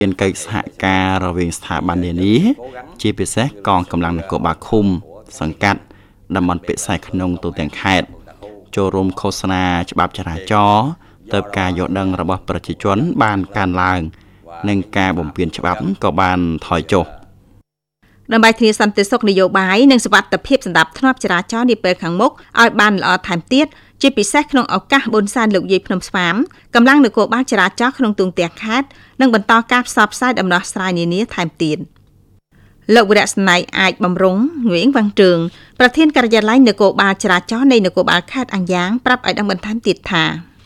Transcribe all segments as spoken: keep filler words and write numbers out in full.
เป็นកិច្ចសហការរវាងស្ថាប័ននានាជាពិសេសកងកម្លាំងនគរបាលឃុំសង្កាត់តំបន់ពិសេសក្នុងទូទាំងខេត្តចូលរួមឃោសនាច្បាប់ចរាចរណ៍ទៅការយល់ដឹងរបស់ប្រជាជនបានកើនឡើងនិងការបំពេញច្បាប់ក៏បានថយចុះដើម្បីធានាសន្តិសុខនយោបាយនិងសុវត្ថិភាពសម្រាប់ធ្នាប់ចរាចរណ៍នាពេលខាងមុខឲ្យបានល្អថែមទៀតជាពិសេសក្នុងឱកាសបុណ្យសែនលោកយាយភ្នំស្វាមកម្លាំងនគរបាលចរាចរណ៍ក្នុងទូទាំងខេត្តនឹងបន្តការផ្សព្វផ្សាយដំណោះស្រាយនានាថែមទៀតលោកវិរៈស្នៃអាចបំរុងងឿងវាំងជើងប្រធានការិយាល័យនគរបាលចរាចរណ៍នៃនគរបាលខេត្តអង្យ៉ាងប្រាប់ឲ្យដឹងបន្ថែមទៀតថា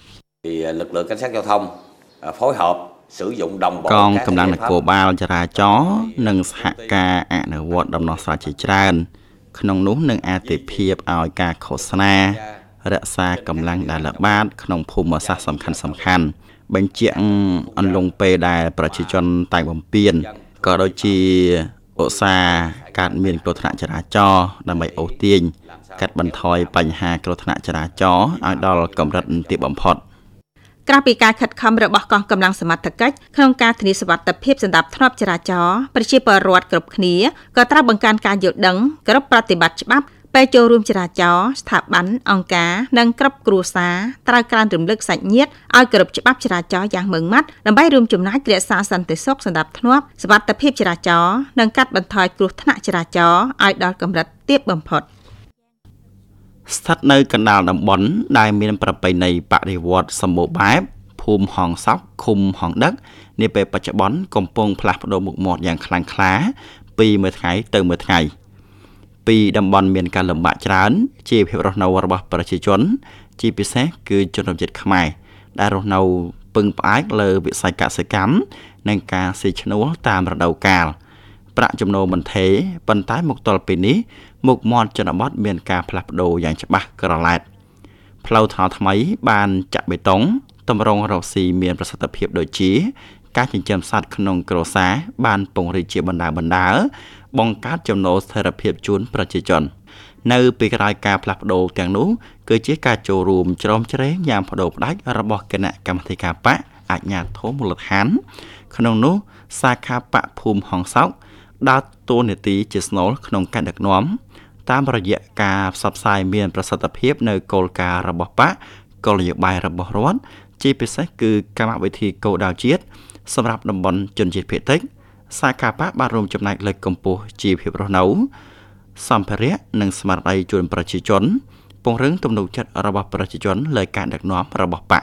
lực lượng cảnh sát giao thông phối hợp sử dụng đồng bộ កងកម្លាំងនគរបាលចរាចរណ៍និងសហការអនុវត្តដំណោះស្រាយជាច្រើនក្នុងនោះនឹងអាទិភាពឲ្យការឃោសនារក្សាកម្លាំងដែលល្បាតក្នុងភូមិសាស្ត្រសំខាន់សំខាន់បញ្ជាក់អន្លង់ពេលដែលប្រជាជនតែងបំពេញក៏ដូចជាឧស្សាហ៍ការមានគ្រោះថ្នាក់ចរាចរណ៍ដើម្បីអូសទាញកាត់បន្ថយបញ្ហាគ្រោះថ្នាក់ចរាចរណ៍ឲ្យដល់កម្រិតទាបបំផុតក្រៅពីការខិតខំរបស់កងកម្លាំងសមត្ថកិច្ចក្នុងការធានាសុវត្ថិភាពសម្រាប់ធ្នាប់ចរាចរណ៍ប្រជាពលរដ្ឋគ្រប់គ្នាក៏ត្រូវបង្កើនការយល់ដឹងគ្រប់ប្រតិបត្តិច្បាប់ពេលចូលរួមចរាចរណ៍ស្ថាប័នអង្គការនិងគ្រប់គ្រួសារត្រូវក្រើនរំលឹកសាច់ញាតិឲ្យគោរពច្បាប់ចរាចរណ៍យ៉ាងម៉ឺងម៉ាត់ដើម្បីរួមចំណែករក្សាសន្តិសុខសម្រាប់ធ្នាប់សុវត្ថិភាពចរាចរណ៍និងកាត់បន្ថយគ្រោះថ្នាក់ចរាចរណ៍ឲ្យដល់កម្រិតទាបបំផុតស្ថិតនៅកណ្ដាលតំបន់ដែលមានប្រពៃណីបរិវត្តសម្បូរបែបភូមិហងសោកឃុំហងដឹកនាពេលបច្ចុប្បន្នកំពុងផ្លាស់ប្ដូរមុខមាត់យ៉ាងខ្លាំងក្លាពីមួយថ្ងៃទៅមួយថ្ងៃពីតំបន់មានការលំបាកច្រើនជាភាពរស់នៅរបស់ប្រជាជនជាពិសេសគឺជនជាតិខ្មែរដែលរស់នៅពឹងផ្អែកលើវិស័យកសិកម្មនិងការស៊ីឈ្នួលតាមរដូវកាលប្រាក់ចំណូលមិនថេរប៉ុន្តែមកទល់ពេលនេះមុខមាត់ជនបទមានការផ្លាស់ប្ដូរយ៉ាងច្បាស់ក្រឡែតផ្លូវថ្នល់ថ្មីបានចាក់បេតុងតម្រង់រកស៊ីមានប្រសិទ្ធភាពដូចជាការចិញ្ចឹមសត្វក្នុងគ្រួសារបានពង្រីកជាបណ្ដាបណ្ដាបង្កើតចំណូលស្ថិរភាពជូនប្រជាជននៅពីក្រោយការផ្លាស់ប្ដូរទាំងនោះគឺជាការចូលរួមជ្រោមជ្រែងយ៉ាងបដូរផ្ដាច់របស់គណៈកម្មាធិការបកអាជ្ញាធរមូលដ្ឋានក្នុងនោះសាខាបកភូមិហងសោកដើរតួនាទីជាស្នូលក្នុងការដឹកនាំតាមរយៈការផ្សព្វផ្សាយមានប្រសិទ្ធភាពនៅគោលការណ៍របស់បកគោលនយោបាយរបស់រដ្ឋជាពិសេសគឺកម្មវិធីគោលដៅជាតិសម្រាប់តំបន់ជនជាតិភាគតិចសាខាបកបានរួមចំណែកលើកកម្ពស់ជីវភាពរស់នៅសម្ភារៈនិងស្មារតីជូនប្រជាជនពង្រឹងទំនុកចិត្តរបស់ប្រជាជនលើការដឹកនាំរបស់បក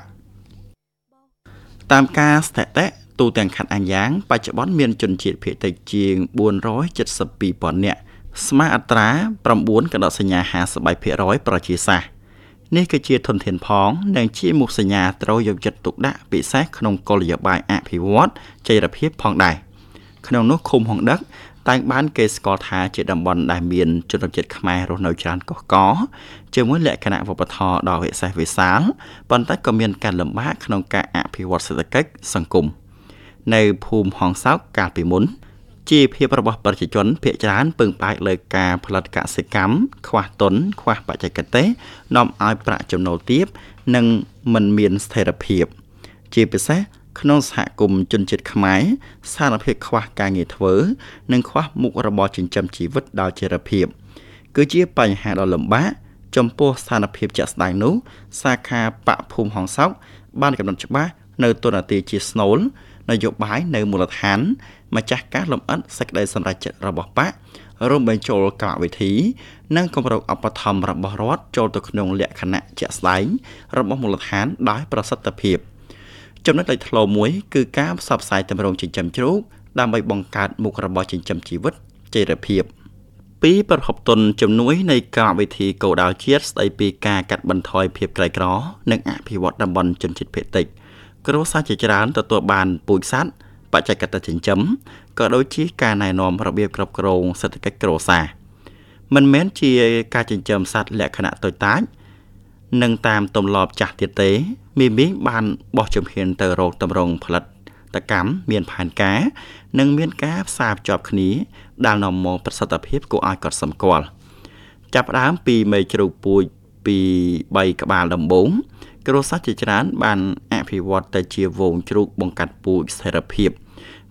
តាមការស្ថិតិទូទាំងខេត្តអង្យ៉ាងបច្ចុប្បន្នមានជនជាតិភាគតិចជាងបួនរយเจ็ดสิบពីរពាន់នាក់ស្មើអត្រា9កណ្ដុតសញ្ញាห้าสิบភាគរយប្រជាសាស្ត្រនេះគឺជាធនធានផងនិងជាមុខសញ្ញាត្រូវយកចិត្តទុកដាក់ពិសេសក្នុងគោលនយោបាយអភិវឌ្ឍចីរភាពផងដែរក្នុងនោះឃុំហងដឹកតែងបានគេស្គាល់ថាជាតំបន់ដែលមានជនជាតិខ្មែររស់នៅច្រើនកុះករជាមួយលក្ខណៈវប្បធម៌ដ៏វិសេសវិសាលប៉ុន្តែក៏មានការលំបាកក្នុងការអភិវឌ្ឍសេដ្ឋកិច្ចសង្គមនៅភូមិហងសោកកាលពីមុនជីវភាពរបស់ប្រជាជនភាគច្រើនពឹងផ្អែកលើការផលិតកសិកម្មខ្វះទុនខ្វះបច្ចេកទេសនាំឲ្យប្រាក់ចំណូលទាបនិងមិនមានស្ថិរភាពជាពិសេសក្នុងសហគមន៍ជនជាតិខ្មែរស្ថានភាពខ្វះការងារធ្វើនិងខ្វះមុខរបរចិញ្ចឹមជីវិតដោយចីរភាពគឺជាបញ្ហាដ៏លំបាកចំពោះស្ថានភាពជាក់ស្ដែងនោះសាខាបកភូមិហងសោកបានកំណត់ច្បាស់នៅទូនាទីជាស្នូលនយោបាយនៅមូលដ្ឋានម្ចាស់ការលំអិតសេចក្តីសម្រេចចិត្តរបស់បករួមបញ្ចូលកម្មវិធីនិងគម្រោងឧបត្ថម្ភរបស់រដ្ឋចូលទៅក្នុងលក្ខណៈជាក់ស្ដែងរបស់មូលដ្ឋានដោយប្រសិទ្ធភាពចំណុចលេចធ្លោមួយគឺការផ្សព្វផ្សាយទម្រង់ចិញ្ចឹមជ្រូកដើម្បីបង្កើតមុខរបរចិញ្ចឹមជីវិតចីរភាពពីប្រភពទុនជំនួយនៃកម្មវិធីគោលដៅជាតិស្ដីពីការកាត់បន្ថយភាពក្រីក្រនិងអភិវឌ្ឍតំបន់ជនជាតិភាគតិចគ្រួសារជាច្រើនទទួលបានពូជសត្វបច្ចេកទេសចិញ្ចឹមក៏ដូចជាការណែនាំរបៀបគ្រប់គ្រងសេដ្ឋកិច្ចគ្រួសារមិនមែនជាការចិញ្ចឹមសត្វលក្ខណៈតូចតាចនិងតាមទម្លាប់ចាស់ទៀតទេមីមីងបានបោះជំហានទៅរកទម្រង់ផលិតកម្មមានផែនការនិងមានការផ្សារភ្ជាប់គ្នាដែលនាំមកប្រសិទ្ធភាពគួរឲ្យកត់សម្គាល់ចាប់ផ្ដើមពីមេជ្រូកពូជពីបីក្បាលដំបូងគ្រួសារជាច្រើនបានអភិវឌ្ឍទៅជាវងជ្រូកបង្កាត់ពូជស្ថិរភាព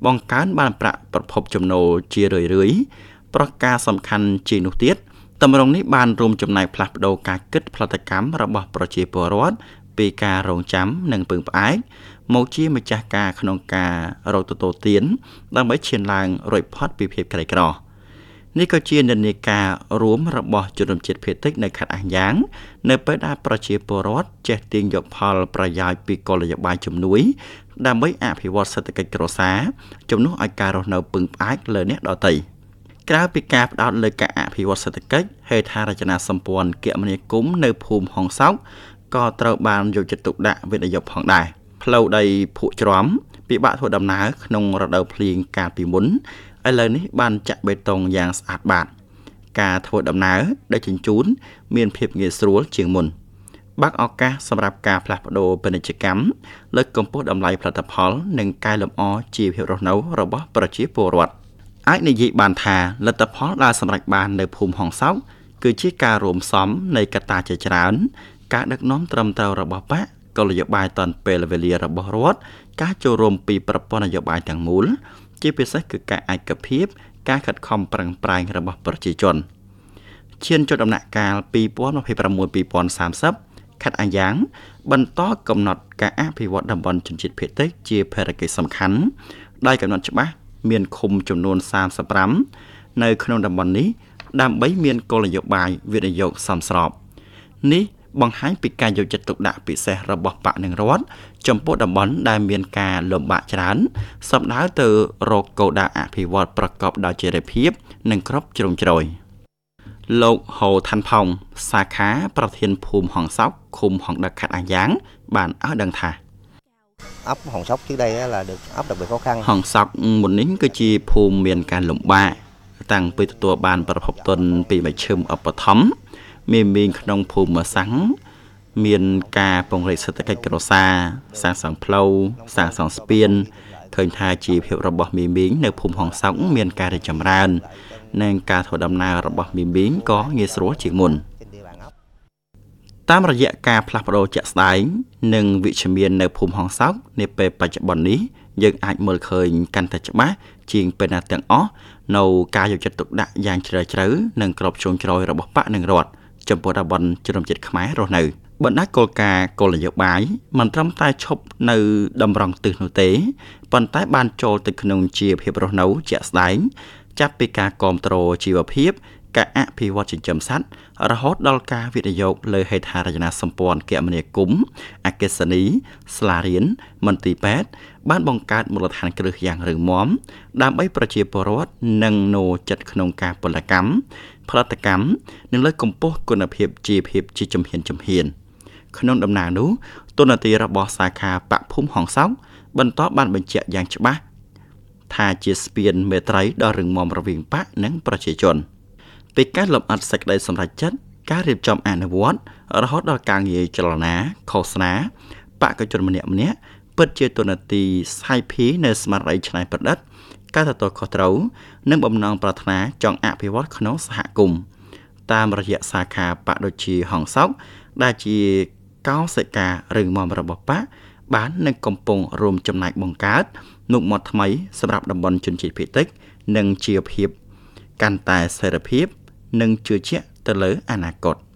បង្កើនបានប្រាក់ប្រភពចំណូលជារឿយៗប្រការសំខាន់ជានោះទៀតទម្រង់នេះបានរួមចំណែកផ្លាស់ប្ដូរការគិតផលិតកម្មរបស់ប្រជាពលរដ្ឋពីការរងចាំនិងពឹងផ្អែកមកជាម្ចាស់ការក្នុងការរកទទួលទានដើម្បីឈានឡើងរួចផុតពីភាពក្រីក្រនេះក៏ជានិន្នាការរួមរបស់ជនជាតិភាគតិចនៅខេត្តអាំងយ៉ាងនៅពេលដែលប្រជាពលរដ្ឋចេះទាញយកផលប្រយោជន៍ពីគោលនយោបាយជំនួយដើម្បីអភិវឌ្ឍសេដ្ឋកិច្ចគ្រួសារជំនួសឲ្យការរស់នៅពឹងផ្អែកលើអ្នកដទៃក្រៅពីការផ្ដោតលើការអភិវឌ្ឍសេដ្ឋកិច្ចហេដ្ឋារចនាសម្ព័ន្ធគមនាគមន៍នៅភូមិហុងសោកក៏ត្រូវបានយកចិត្តទុកដាក់វិនិយោគផងដែរផ្លូវដីភក់ច្រំពិបាកធ្វើដំណើរក្នុងរដូវភ្លៀងកាលពីមុនឥឡូវនេះបានចាក់បេតុងយ៉ាងស្អាតបាតការធ្វើដំណើរដឹកជញ្ជូនមានភាពងាយស្រួលជាងមុនបើកឱកាសសម្រាប់ការផ្លាស់ប្ដូរពាណិជ្ជកម្មលើកកម្ពស់តម្លៃផលិតផលនិងកែលម្អជីវភាពរស់នៅរបស់ប្រជាពលរដ្ឋអាចនិយាយបានថាលទ្ធផលដែលសម្រេចបាននៅភូមិហុងសោកគឺជាការរួមផ្សំនៃកត្តាជាច្រើនការដឹកនាំត្រឹមត្រូវរបស់បកគោលនយោបាយតាន់ពេលវេលារបស់រដ្ឋការចូលរួមពីប្រព័ន្ធនយោបាយទាំងមូលជាពិសេសគឺការឯកភាពការខិតខំប្រឹងប្រែងរបស់ប្រជាជនឈានចូលដំណាក់កាល ពីរពាន់ម្ភៃប្រាំមួយដល់ពីរពាន់សាមសិប ខេត្តអាំងយ៉ាងបន្តកំណត់ការអភិវឌ្ឍតំបន់ជនជាតិភាគតិចជាភារកិច្ចសំខាន់ដោយកំណត់ច្បាស់មានឃុំចំនួនសាមសិបប្រាំនៅក្នុងតំបន់នេះដើម្បីមានគោលនយោបាយវិនិយោគសមស្របនេះបង្ហាញពីការយកចិត្តទុកដាក់ពិសេសរបស់បកនិងរដ្ឋចំពោះតំបន់ដែលមានការលំបាកច្រើនសំដៅទៅរកគោលដៅអភិវឌ្ឍប្រកបដោយចីរភាពនិងគ្រប់ជ្រុងជ្រោយលោកហូថាន់ផោងសាខាប្រធានភូមិហុងសោកឃុំហុងដឹកខេត្តអាំងយ៉ាងបានឲ្យដឹងថា ấp Hòn Sóc trước đây là được ấp đặc biệt khó khăn ហុងសោកមុននេះគឺជាភូមិមានការលំបាកតាំងពីទទួលបានប្រភពទុនពីមជ្ឈិមឧបត្ថម្ភមានមានក្នុងភូមិសាំងមានការពង្រីកសេដ្ឋកិច្ចគ្រួសារសាងសង់ផ្លូវសាងសង់ស្ពានឃើញថាជីវភាពរបស់មីមីងនៅភូមិហុងសោកមានការរីកចម្រើននិងការធ្វើដំណើររបស់មីមីងក៏ងាយស្រួលជាងមុនតាមរយៈការផ្លាស់ប្ដូរជាក់ស្ដែងនិងវិជ្ជមាននៅភូមិហុងសោកនាពេលបច្ចុប្បន្ននេះយើងអាចមើលឃើញកាន់តែច្បាស់ជាងពេលណាទាំងអស់នៅការយកចិត្តទុកដាក់យ៉ាងជ្រាលជ្រៅនិងក្របជ្រុងជ្រោយរបស់បកនិងរដ្ឋចំពោះតំបន់ជនជាតិខ្មែររស់នៅបណ្ដាគោលការណ៍គោលនយោបាយមិនត្រឹមតែឈប់នៅតម្រង់ទិសនោះទេប៉ុន្តែបានចូលទៅក្នុងជីវភាពរស់នៅជាក់ស្ដែងចាប់ពីការគាំទ្រជីវភាពការអភិវឌ្ឍចិញ្ចឹមសត្វរហូតដល់ការវិនិយោគលើហេដ្ឋារចនាសម្ព័ន្ធគមនាគមន៍អគ្គិសនីសាលារៀនមន្ទីរពេទ្យបានបង្កើតមូលដ្ឋានគ្រឹះយ៉ាងរឹងមាំដើម្បីប្រជាពលរដ្ឋនឹងនោចិត្តក្នុងការពលកម្មផលិតកម្មនិងលើកកម្ពស់គុណភាពជីវភាពជាជំហានជំហានក្នុងដំណើរនោះទូនាទីរបស់សាខាបកភូមិហុងសោកបន្តបានបញ្ជាក់យ៉ាងច្បាស់ថាជាស្ពានមេត្រីដ៏រឹងមាំរវាងបកនិងប្រជាជនពីការលំអិតសេចក្តីសម្រេចចិត្តការរៀបចំអនុវត្តរហូតដល់ការងារចលនាឃោសនាបកជនម្នាក់ម្នាក់ពិតជាទូនាទីស្ហាយភីនៅស្មារតីច្នៃប្រឌិតការទទួលខុសត្រូវនិងបំណងប្រាថ្នាចង់អភិវឌ្ឍក្នុងសហគមន៍តាមរយៈសាខាបកដូចជាហុងសោកដែលជាកោសិការឹងមាំរបស់បកបាននឹងកំពុងរួមចំណែកបង្កើតមុខមាត់ថ្មីសម្រាប់តំបន់ជនជាតិភាគតិចនិងជីវភាពកាន់តែសេរីភាពនិងជឿជាក់ទៅលើអនាគត